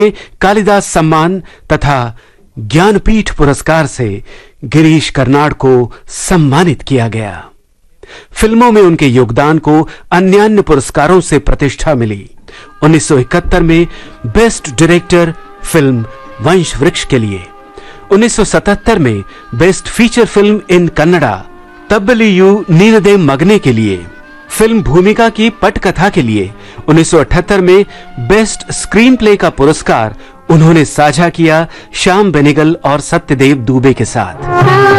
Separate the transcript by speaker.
Speaker 1: कालिदास सम्मान तथा ज्ञानपीठ पुरस्कार से गिरीश कर्नाड को सम्मानित किया गया। फिल्मों में उनके योगदान को अन्यान्य पुरस्कारों से प्रतिष्ठा मिली। 1971 में बेस्ट डायरेक्टर फिल्म वंश वृक्ष के लिए, 1977 में best feature film in Kannada तब्बलियू नीनदे मगने के लिए, फिल्म भूमिका की पटकथा के लिए 1978 में बेस्ट स्क्रीन प्ले का पुरस्कार उन्होंने साझा किया श्याम बेनेगल और सत्यदेव दुबे के साथ।